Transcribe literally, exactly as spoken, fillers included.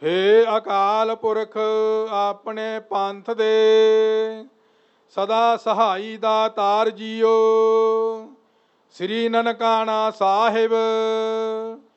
हे अकाल पुरख अपने पंथ दे सदा सहाई दातार जियो। श्री ननकाना साहिब